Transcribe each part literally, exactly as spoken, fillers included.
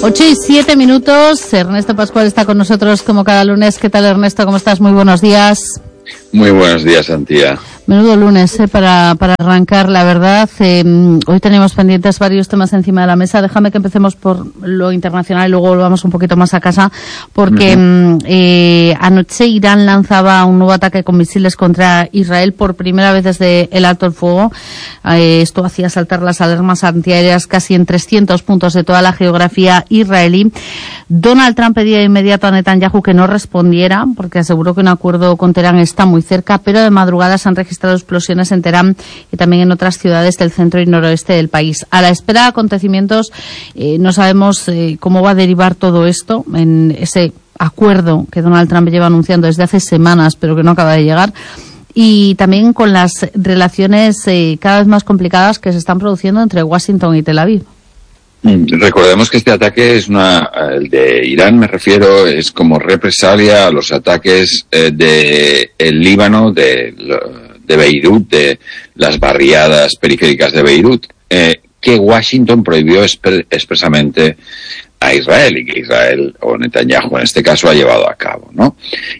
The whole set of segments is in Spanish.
Ocho y siete minutos. Ernesto Pascual está con nosotros como cada lunes. ¿Qué tal, Ernesto? ¿Cómo estás? Muy buenos días. Muy buenos días, Antía. Menudo lunes eh, para, para arrancar, la verdad. Eh, hoy tenemos pendientes varios temas encima de la mesa. Déjame que empecemos por lo internacional y luego volvamos un poquito más a casa, porque uh-huh. eh, anoche Irán lanzaba un nuevo ataque con misiles contra Israel por primera vez desde el alto el fuego. Eh, esto hacía saltar las alarmas antiaéreas casi en trescientos puntos de toda la geografía israelí. Donald Trump pedía de inmediato a Netanyahu que no respondiera, porque aseguró que un acuerdo con Teherán está muy cerca, pero de madrugada se han registrado explosiones en Teherán y también en otras ciudades del centro y noroeste del país. A la espera de acontecimientos, eh, no sabemos eh, cómo va a derivar todo esto en ese acuerdo que Donald Trump lleva anunciando desde hace semanas, pero que no acaba de llegar. Y también con las relaciones eh, cada vez más complicadas que se están produciendo entre Washington y Tel Aviv. Recordemos que este ataque es una, el de Irán me refiero, es como represalia a los ataques eh, de el Líbano, de, de Beirut, de las barriadas periféricas de Beirut, eh, que Washington prohibió exp- expresamente a Israel y que Israel, o Netanyahu en este caso, ha llevado a cabo, ¿no?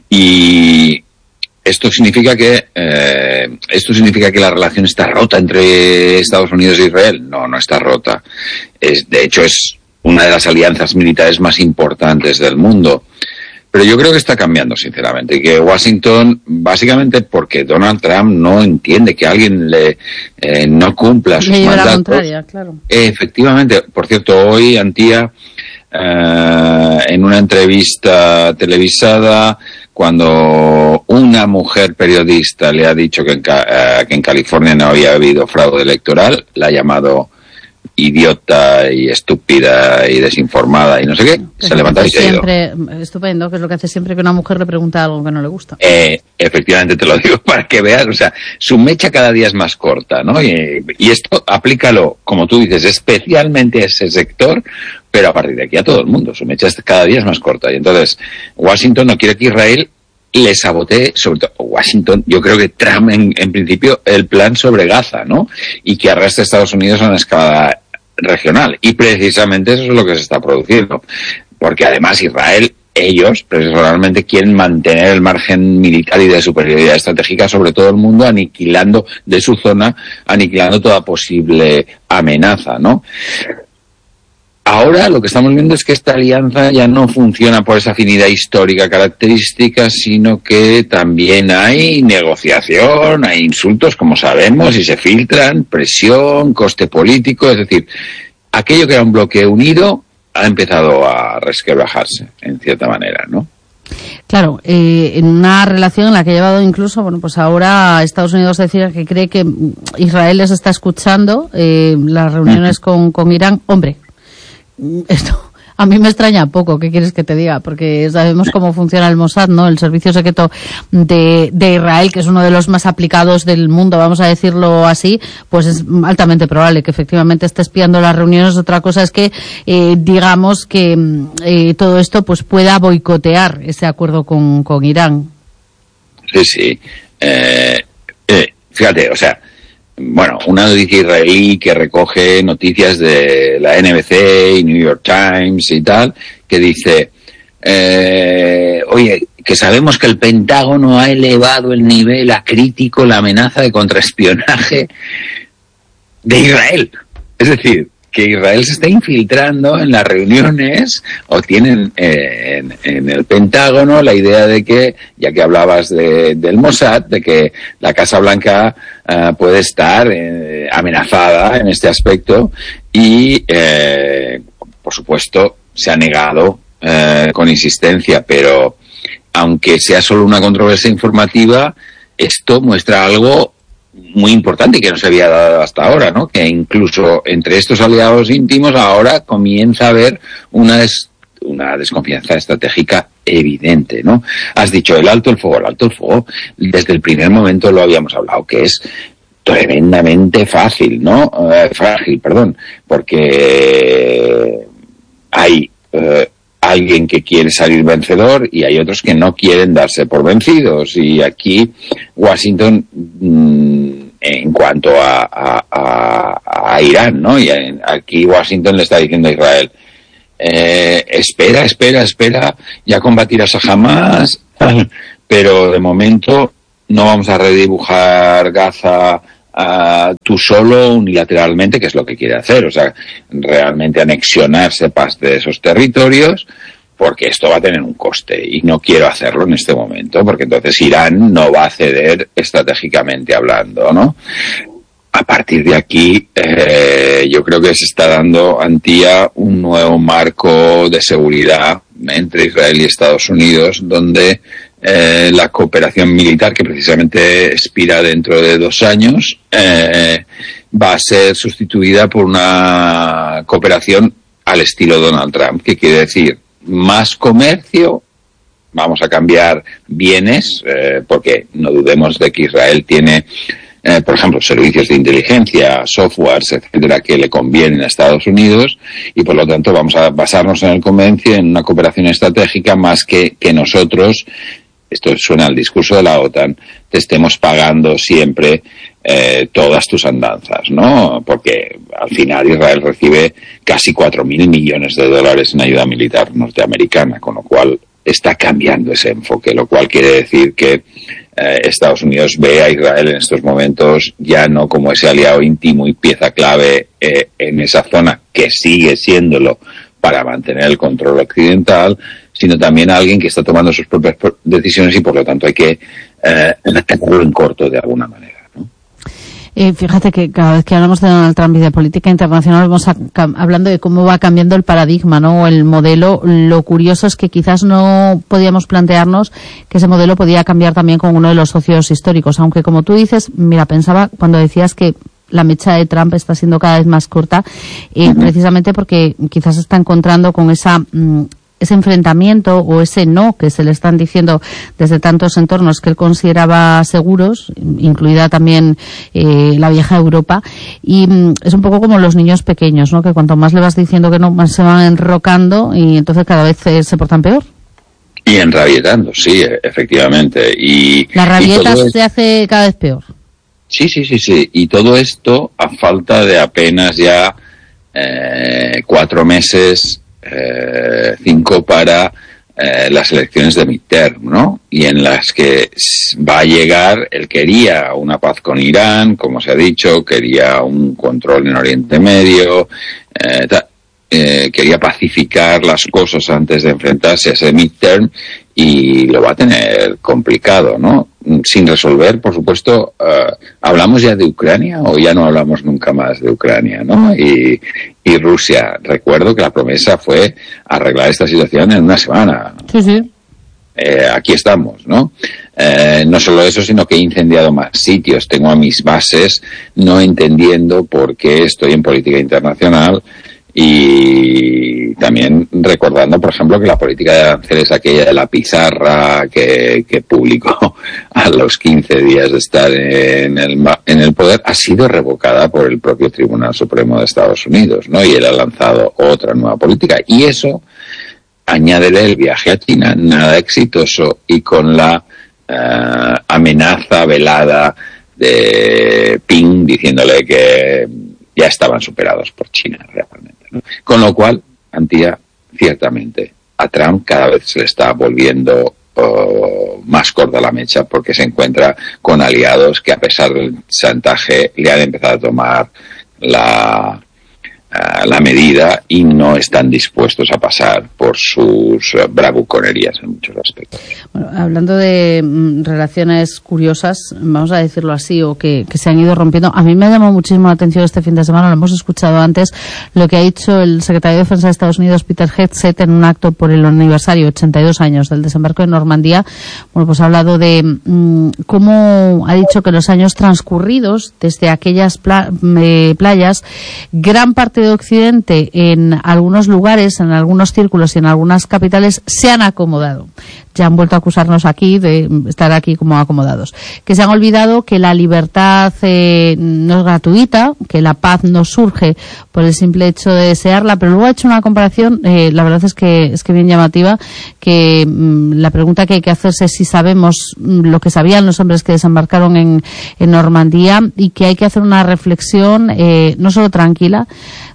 Y esto significa que eh, esto significa que la relación está rota entre Estados Unidos e Israel. No, no está rota. Es, de hecho, es una de las alianzas militares más importantes del mundo. Pero yo creo que está cambiando, sinceramente, y que Washington, básicamente porque Donald Trump no entiende que alguien le eh, no cumpla sus le mandatos. La contraria, claro. Efectivamente, por cierto, hoy Antía, eh, en una entrevista televisada, cuando una mujer periodista le ha dicho que en, uh, que en California no había habido fraude electoral, la ha llamado idiota y estúpida y desinformada y no sé qué, que se ha levantado y se ha ido. Estupendo, que es lo que hace siempre que una mujer le pregunta algo que no le gusta. Eh, efectivamente, te lo digo para que veas, o sea, su mecha cada día es más corta, ¿no? Y, y esto aplícalo, como tú dices, especialmente a ese sector, pero a partir de aquí a todo el mundo, su mecha cada día es más corta. Y entonces, Washington no quiere que Israel le sabotee, sobre todo Washington, yo creo que Trump en, en principio el plan sobre Gaza, ¿no? Y que arrastre a Estados Unidos a una escala regional. Y precisamente eso es lo que se está produciendo. Porque además Israel, ellos personalmente quieren mantener el margen militar y de superioridad estratégica sobre todo el mundo, aniquilando de su zona, aniquilando toda posible amenaza, ¿no? Ahora lo que estamos viendo es que esta alianza ya no funciona por esa afinidad histórica característica, sino que también hay negociación, hay insultos, como sabemos, y se filtran, presión, coste político, es decir, aquello que era un bloque unido ha empezado a resquebrajarse, en cierta manera, ¿no? Claro, eh, en una relación en la que ha llevado incluso, bueno, pues ahora Estados Unidos decía que cree que Israel les está escuchando, eh, las reuniones con, con Irán, hombre. Esto a mí me extraña poco, ¿qué quieres que te diga? Porque sabemos cómo funciona el Mossad, ¿no? El servicio secreto de, de Israel, que es uno de los más aplicados del mundo, vamos a decirlo así, pues es altamente probable que efectivamente esté espiando las reuniones. Otra cosa es que, eh, digamos que eh, todo esto pues pueda boicotear ese acuerdo con, con Irán. Sí, sí. Eh, eh, fíjate, o sea, bueno, una noticia israelí que recoge noticias de la N B C y New York Times y tal, que dice, eh, oye, que sabemos que el Pentágono ha elevado el nivel a crítico la amenaza de contraespionaje de Israel. Es decir, que Israel se está infiltrando en las reuniones o tienen eh, en, en el Pentágono la idea de que, ya que hablabas de, del Mossad, de que la Casa Blanca uh, puede estar eh, amenazada en este aspecto y, eh, por supuesto, se ha negado eh, con insistencia, pero aunque sea solo una controversia informativa, esto muestra algo muy importante y que no se había dado hasta ahora, ¿no? Que incluso entre estos aliados íntimos ahora comienza a haber una des- una desconfianza estratégica evidente, ¿no? Has dicho el alto el fuego, el alto el fuego, desde el primer momento lo habíamos hablado, que es tremendamente fácil, ¿no? Eh, frágil, perdón, porque hay eh, alguien que quiere salir vencedor y hay otros que no quieren darse por vencidos. Y aquí Washington, mmm, en cuanto a, a, a, a Irán, ¿no? Y aquí Washington le está diciendo a Israel, eh, espera, espera, espera, ya combatirás a Hamás, pero de momento no vamos a redibujar Gaza uh, tú solo unilateralmente, que es lo que quiere hacer, o sea, realmente anexionarse parte de esos territorios, porque esto va a tener un coste y no quiero hacerlo en este momento, porque entonces Irán no va a ceder estratégicamente hablando, ¿no? A partir de aquí, eh, yo creo que se está dando Antía un nuevo marco de seguridad entre Israel y Estados Unidos, donde eh, la cooperación militar, que precisamente expira dentro de dos años, eh, va a ser sustituida por una cooperación al estilo Donald Trump, que quiere decir más comercio, vamos a cambiar bienes, eh, porque no dudemos de que Israel tiene, eh, por ejemplo, servicios de inteligencia, softwares, etcétera, que le convienen a Estados Unidos, y por lo tanto vamos a basarnos en el comercio, en una cooperación estratégica, más que que nosotros, esto suena al discurso de la OTAN, te estemos pagando siempre Eh, todas tus andanzas, ¿no? Porque al final Israel recibe casi cuatro mil millones de dólares en ayuda militar norteamericana, con lo cual está cambiando ese enfoque, lo cual quiere decir que eh, Estados Unidos ve a Israel en estos momentos ya no como ese aliado íntimo y pieza clave eh, en esa zona, que sigue siéndolo para mantener el control occidental, sino también a alguien que está tomando sus propias decisiones y por lo tanto hay que eh, tenerlo en corto de alguna manera. Eh, fíjate que cada vez que hablamos de Donald Trump y de política internacional vamos a, cam, hablando de cómo va cambiando el paradigma, ¿no? O el modelo. Lo curioso es que quizás no podíamos plantearnos que ese modelo podía cambiar también con uno de los socios históricos, aunque como tú dices, mira, pensaba cuando decías que la mecha de Trump está siendo cada vez más corta, eh, uh-huh. precisamente porque quizás se está encontrando con esa mm, ese enfrentamiento o ese no que se le están diciendo desde tantos entornos que él consideraba seguros, incluida también eh, la vieja Europa, y mm, es un poco como los niños pequeños, ¿no? Que cuanto más le vas diciendo que no, más se van enrocando y entonces cada vez eh, se portan peor. Y enrabietando, sí, efectivamente. Y la rabieta se hace cada vez peor. Sí, sí, sí, sí. Y todo esto a falta de apenas ya eh, cuatro meses Eh, cinco para eh, las elecciones de midterm, ¿no? Y en las que va a llegar, él quería una paz con Irán, como se ha dicho, quería un control en Oriente Medio, eh, ta, eh, quería pacificar las cosas antes de enfrentarse a ese midterm y lo va a tener complicado, ¿no? Sin resolver, por supuesto. Uh, ¿hablamos ya de Ucrania o ya no hablamos nunca más de Ucrania, no? Y, y Rusia, recuerdo que la promesa fue arreglar esta situación en una semana. Sí, sí. Eh, aquí estamos, ¿no? Eh, no solo eso, sino que he incendiado más sitios. Tengo a mis bases no entendiendo por qué estoy en política internacional. Y también recordando, por ejemplo, que la política de aranceles, aquella de la pizarra que, que publicó a los quince días de estar en el, en el poder, ha sido revocada por el propio Tribunal Supremo de Estados Unidos, ¿no? Y él ha lanzado otra nueva política. Y eso, añádele el viaje a China, nada exitoso, y con la uh, amenaza velada de Ping diciéndole que ya estaban superados por China realmente, ¿no? Con lo cual, Antía, ciertamente, a Trump cada vez se le está volviendo uh, más corta la mecha porque se encuentra con aliados que a pesar del chantaje le han empezado a tomar la, uh, la medida y no están dispuestos a pasar por sus uh, bravuconerías en muchos aspectos. Bueno, hablando de mm, relaciones curiosas, vamos a decirlo así, o que, que se han ido rompiendo, a mí me ha llamado muchísimo la atención este fin de semana, lo hemos escuchado antes, lo que ha dicho el secretario de Defensa de Estados Unidos, Peter Hegseth, en un acto por el aniversario, ochenta y dos años del desembarco de Normandía. Bueno, pues ha hablado de mm, cómo ha dicho que los años transcurridos desde aquellas pla- eh, playas, gran parte de Occidente, en algunos lugares, en algunos círculos y en algunas capitales, se han acomodado. Ya han vuelto a acusarnos aquí de estar aquí como acomodados. Que se han olvidado que la libertad eh, no es gratuita, que la paz no surge por el simple hecho de desearla, pero luego ha hecho una comparación, eh, la verdad es que es que bien llamativa, que mmm, la pregunta que hay que hacerse es si sabemos mmm, lo que sabían los hombres que desembarcaron en, en Normandía, y que hay que hacer una reflexión eh, no solo tranquila,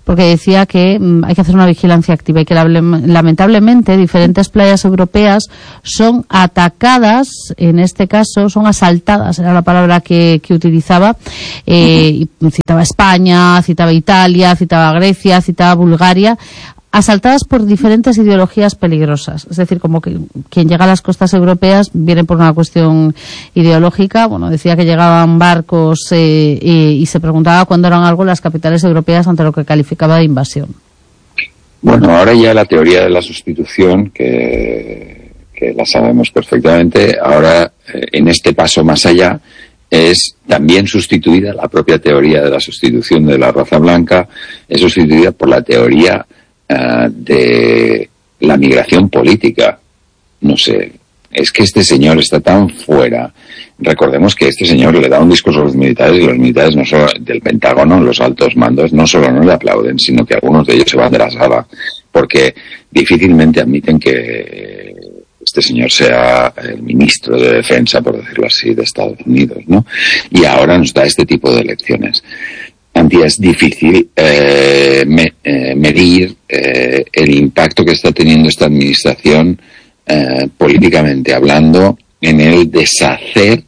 porque decía que mm, hay que hacer una vigilancia activa y que la, lamentablemente diferentes playas europeas son atacadas, en este caso son asaltadas, era la palabra que, que utilizaba, eh, y citaba España, citaba Italia, citaba Grecia, citaba Bulgaria, asaltadas por diferentes ideologías peligrosas. Es decir, como que quien llega a las costas europeas viene por una cuestión ideológica. Bueno, decía que llegaban barcos eh, eh, y se preguntaba cuándo eran algo las capitales europeas ante lo que calificaba de invasión. Bueno, ahora ya la teoría de la sustitución, que, que la sabemos perfectamente, ahora eh, en este paso más allá es también sustituida la propia teoría de la sustitución de la raza blanca, es sustituida por la teoría Uh, de la migración política. No sé, es que este señor está tan fuera. Recordemos que este señor le da un discurso a los militares y los militares no solo del Pentágono, los altos mandos, no solo no le aplauden, sino que algunos de ellos se van de la sala porque difícilmente admiten que este señor sea el ministro de Defensa, por decirlo así, de Estados Unidos, ¿no? Y ahora nos da este tipo de lecciones. Antía, es difícil eh, me, eh, medir eh, el impacto que está teniendo esta administración eh, políticamente hablando en el deshacer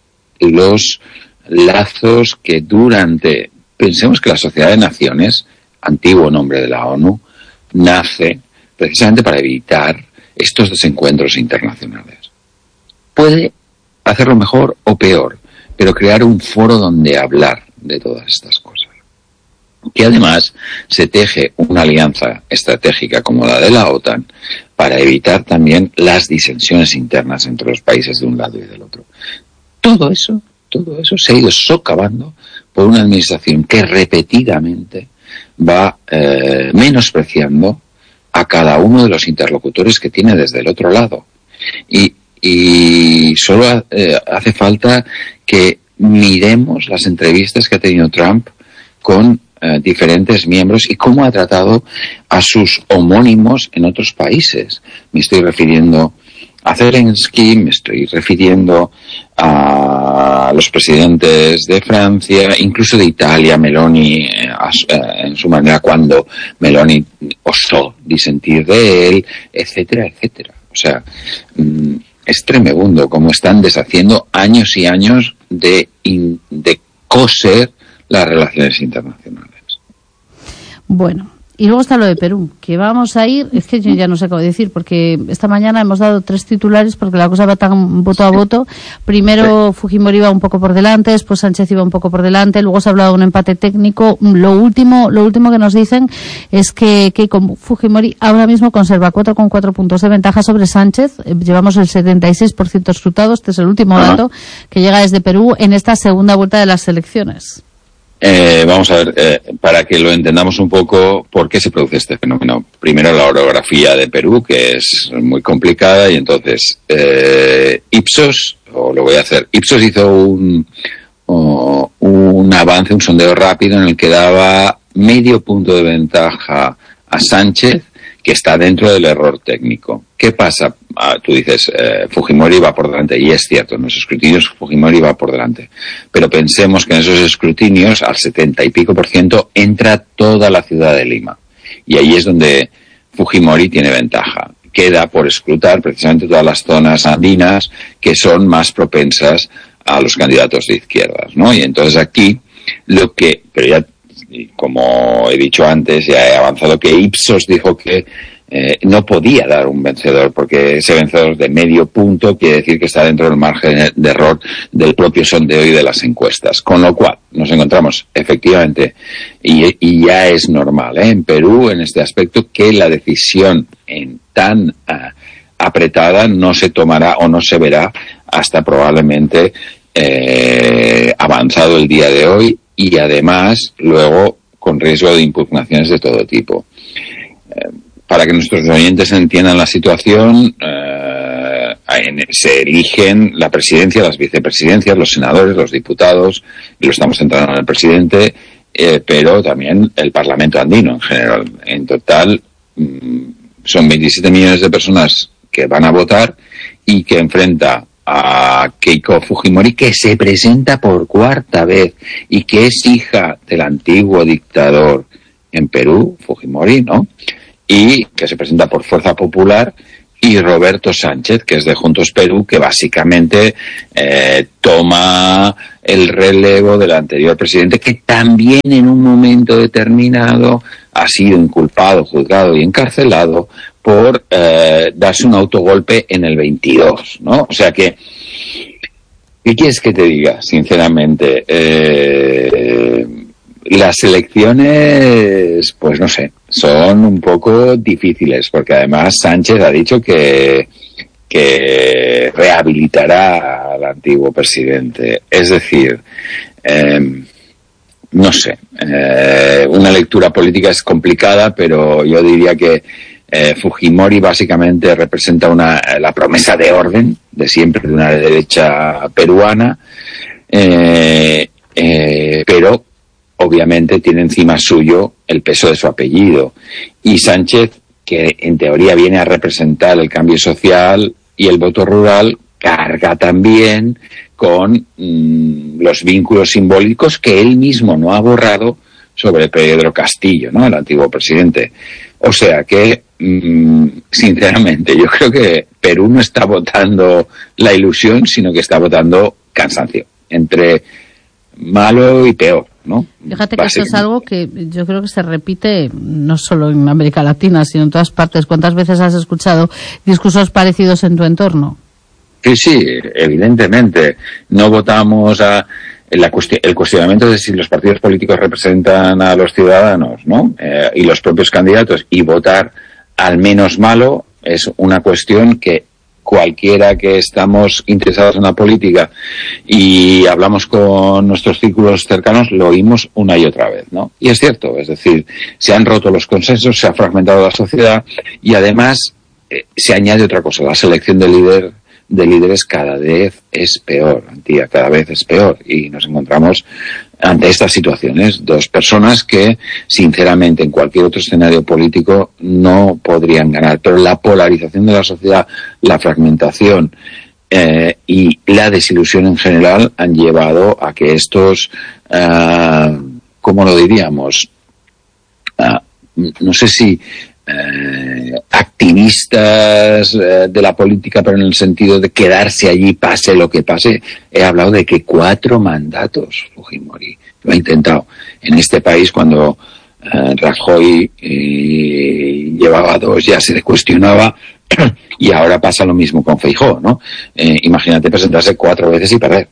los lazos que durante... Pensemos que la Sociedad de Naciones, antiguo nombre de la ONU, nace precisamente para evitar estos desencuentros internacionales. Puede hacerlo mejor o peor, pero crear un foro donde hablar de todas estas cosas. Que además se teje una alianza estratégica como la de la OTAN para evitar también las disensiones internas entre los países de un lado y del otro. Todo eso, todo eso se ha ido socavando por una administración que repetidamente va eh, menospreciando a cada uno de los interlocutores que tiene desde el otro lado. Y, y solo eh, hace falta que miremos las entrevistas que ha tenido Trump con eh, diferentes miembros y cómo ha tratado a sus homónimos en otros países. Me estoy refiriendo a Zelensky, me estoy refiriendo a los presidentes de Francia, incluso de Italia, Meloni, eh, eh, en su manera cuando Meloni osó disentir de él, etcétera, etcétera. O sea, mmm, es tremendo cómo están deshaciendo años y años de, in, de coser las relaciones internacionales. Bueno, y luego está lo de Perú, que vamos a ir, es que yo ya no sé cómo decir, porque esta mañana hemos dado tres titulares porque la cosa va tan voto a voto. Primero Fujimori iba un poco por delante, después Sánchez iba un poco por delante, luego se ha hablado de un empate técnico. Lo último, lo último que nos dicen es que, que Fujimori ahora mismo conserva cuatro coma cuatro puntos de ventaja sobre Sánchez. Llevamos el setenta y seis por ciento escrutado, este es el último dato que llega desde Perú en esta segunda vuelta de las elecciones. Eh, vamos a ver, eh, para que lo entendamos un poco, ¿por qué se produce este fenómeno? Primero la orografía de Perú, que es muy complicada, y entonces eh, Ipsos, o lo voy a hacer, Ipsos hizo un, oh, un avance, un sondeo rápido en el que daba medio punto de ventaja a Sánchez, que está dentro del error técnico. ¿Qué pasa? Ah, tú dices, eh, Fujimori va por delante, y es cierto, en los escrutinios Fujimori va por delante. Pero pensemos que en esos escrutinios, al setenta y pico por ciento, entra toda la ciudad de Lima. Y ahí es donde Fujimori tiene ventaja. Queda por escrutar precisamente todas las zonas andinas que son más propensas a los candidatos de izquierdas, ¿no? Y entonces aquí, lo que, pero ya, como he dicho antes, ya he avanzado que Ipsos dijo que eh, no podía dar un vencedor, porque ese vencedor de medio punto quiere decir que está dentro del margen de error del propio sondeo y de las encuestas. Con lo cual, nos encontramos efectivamente, y, y ya es normal, ¿eh? en Perú, en este aspecto, que la decisión en tan uh, apretada no se tomará o no se verá hasta probablemente eh, avanzado el día de hoy, y además luego con riesgo de impugnaciones de todo tipo. Eh, para que nuestros oyentes entiendan la situación, eh, se eligen la presidencia, las vicepresidencias, los senadores, los diputados, y lo estamos centrando en el presidente, eh, pero también el Parlamento andino en general. En total mmm, son veintisiete millones de personas que van a votar y que enfrenta a Keiko Fujimori, que se presenta por cuarta vez y que es hija del antiguo dictador en Perú, Fujimori, ¿no? Y que se presenta por Fuerza Popular, y Roberto Sánchez, que es de Juntos Perú, que básicamente eh, toma el relevo del anterior presidente, que también en un momento determinado ha sido inculpado, juzgado y encarcelado por eh, darse un autogolpe en el veintidós, ¿no? O sea que, ¿qué quieres que te diga, sinceramente? Eh, las elecciones, pues no sé, son un poco difíciles, porque además Sánchez ha dicho que, que rehabilitará al antiguo presidente. Es decir, eh, no sé, eh, una lectura política es complicada, pero yo diría que eh, Fujimori básicamente representa una, la promesa de orden de siempre de una derecha peruana, eh, eh, pero obviamente tiene encima suyo el peso de su apellido. Y Sánchez, que en teoría viene a representar el cambio social y el voto rural, carga también con mmm, los vínculos simbólicos que él mismo no ha borrado sobre Pedro Castillo, ¿no?, el antiguo presidente. O sea que, mmm, sinceramente, yo creo que Perú no está votando la ilusión, sino que está votando cansancio, entre malo y peor, ¿no? Fíjate que esto es algo que yo creo que se repite no solo en América Latina, sino en todas partes. ¿Cuántas veces has escuchado discursos parecidos en tu entorno? Sí, sí, evidentemente. No votamos a la cuesti- el cuestionamiento de si los partidos políticos representan a los ciudadanos, ¿no? Eh, y los propios candidatos, y votar al menos malo es una cuestión que cualquiera que estamos interesados en la política y hablamos con nuestros círculos cercanos, lo oímos una y otra vez, ¿no? Y es cierto, es decir, se han roto los consensos, se ha fragmentado la sociedad y además eh, se añade otra cosa, la selección de líder de líderes cada vez es peor, tía, cada vez es peor, y nos encontramos ante estas situaciones, dos personas que sinceramente en cualquier otro escenario político no podrían ganar, pero la polarización de la sociedad, la fragmentación eh, y la desilusión en general han llevado a que estos, uh, ¿cómo lo diríamos? Uh, no sé si Eh, activistas eh, de la política, pero en el sentido de quedarse allí pase lo que pase. He hablado de que cuatro mandatos Fujimori lo ha intentado en este país cuando eh, Rajoy eh, llevaba dos, ya se le cuestionaba y ahora pasa lo mismo con Feijóo, ¿no? Eh, imagínate presentarse cuatro veces y perder.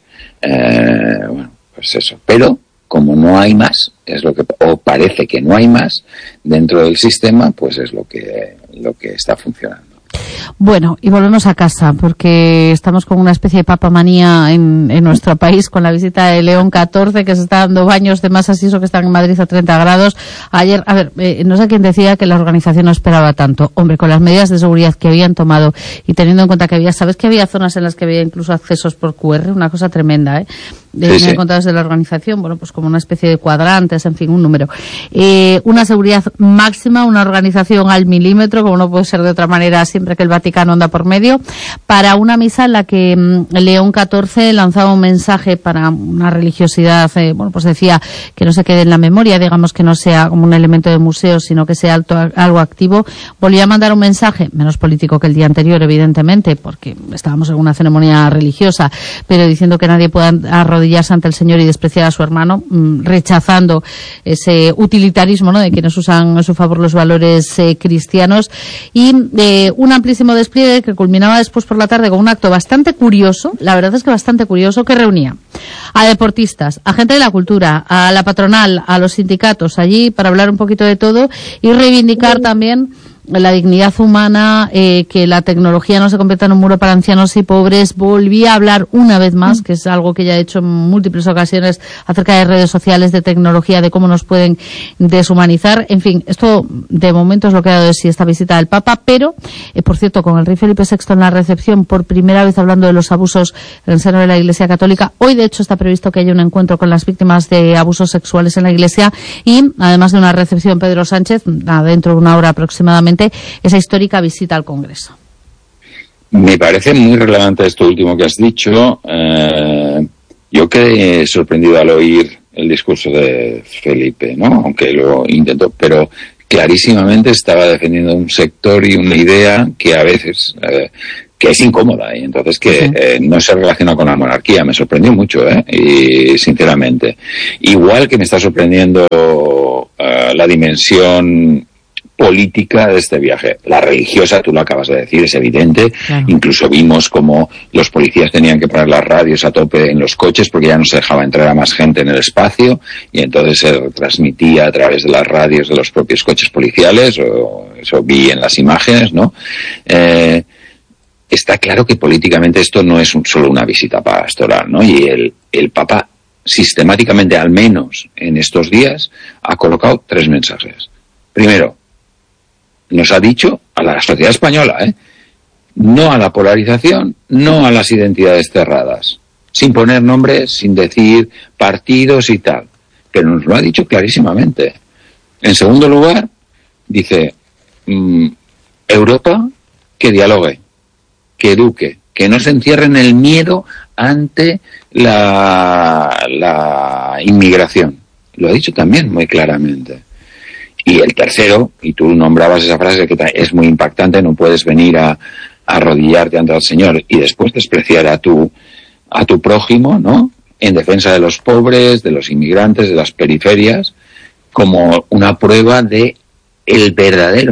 Eh, bueno, pues eso. Pero como no hay más, es lo que, o parece que no hay más dentro del sistema, pues es lo que, lo que está funcionando. Bueno, y volvemos a casa, porque estamos con una especie de papamanía en, en nuestro país, con la visita de León catorce, que se está dando baños de masas y eso, que están en Madrid a treinta grados. Ayer, a ver, eh, no sé quién decía que la organización no esperaba tanto. Hombre, con las medidas de seguridad que habían tomado y teniendo en cuenta que había, ¿sabes que había zonas en las que había incluso accesos por cu erre? Una cosa tremenda, ¿eh? De, sí, sí. Me han contado desde la organización, bueno, pues como una especie de cuadrantes, en fin, un número. Eh, una seguridad máxima, una organización al milímetro, como no puede ser de otra manera, siempre que el Vaticano anda por medio, para una misa en la que mmm, León catorce lanzaba un mensaje para una religiosidad, eh, bueno, pues decía que no se quede en la memoria, digamos, que no sea como un elemento de museo, sino que sea alto, algo activo. Volvía a mandar un mensaje, menos político que el día anterior, evidentemente, porque estábamos en una ceremonia religiosa, pero diciendo que nadie pueda arrodillarse ante el Señor y despreciar a su hermano, mmm, rechazando ese utilitarismo, ¿no?, de quienes usan a su favor los valores eh, cristianos, y eh, un amplísimo despliegue que culminaba después por la tarde con un acto bastante curioso, la verdad es que bastante curioso, que reunía a deportistas, a gente de la cultura, a la patronal, a los sindicatos allí para hablar un poquito de todo y reivindicar también la dignidad humana, eh, que la tecnología no se convierta en un muro para ancianos y pobres. Volví a hablar una vez más, que es algo que ya he hecho en múltiples ocasiones, acerca de redes sociales, de tecnología, de cómo nos pueden deshumanizar. En fin, esto de momento es lo que ha dado de sí esta visita del Papa, pero, eh, por cierto, con el rey Felipe sexto en la recepción, por primera vez hablando de los abusos en el seno de la Iglesia Católica. Hoy, de hecho, está previsto que haya un encuentro con las víctimas de abusos sexuales en la Iglesia y, además de una recepción, Pedro Sánchez, dentro de una hora aproximadamente, esa histórica visita al Congreso. Me parece muy relevante esto último que has dicho. Eh, Yo quedé sorprendido al oír el discurso de Felipe, ¿no? Aunque lo intentó, pero clarísimamente estaba defendiendo un sector y una idea que a veces eh, que es incómoda y entonces que uh-huh. eh, no se relaciona con la monarquía. Me sorprendió mucho, ¿eh? Y sinceramente, igual que me está sorprendiendo uh, la dimensión política de este viaje. La religiosa, tú lo acabas de decir, es evidente. Claro. Incluso vimos como los policías tenían que poner las radios a tope en los coches porque ya no se dejaba entrar a más gente en el espacio y entonces se transmitía a través de las radios de los propios coches policiales, o eso vi en las imágenes, ¿no? Eh, está claro que políticamente esto no es un, solo una visita pastoral, ¿no? Y el, el Papa sistemáticamente, al menos en estos días, ha colocado tres mensajes. Primero, nos ha dicho a la sociedad española, ¿eh? No a la polarización, no a las identidades cerradas, sin poner nombres, sin decir partidos y tal, pero nos lo ha dicho clarísimamente. En segundo lugar, dice, mmm, Europa que dialogue, que eduque, que no se encierre en el miedo ante la, la inmigración. Lo ha dicho también muy claramente. Y el tercero, y tú nombrabas esa frase que es muy impactante, no puedes venir a, a arrodillarte ante el Señor y después despreciar a tu, a tu prójimo, ¿no? En defensa de los pobres, de los inmigrantes, de las periferias, como una prueba de el verdadero